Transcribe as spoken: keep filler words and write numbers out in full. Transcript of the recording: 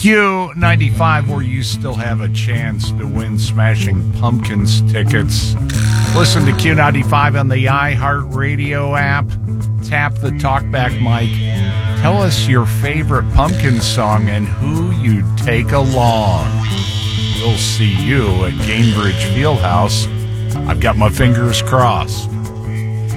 Q ninety-five, where you still have a chance to win Smashing Pumpkins tickets. Listen to Q ninety-five on the iHeartRadio app. Tap the talkback mic. Tell us your favorite Pumpkins song and who you'd take along. We'll see you at Gainbridge Fieldhouse. I've got my fingers crossed.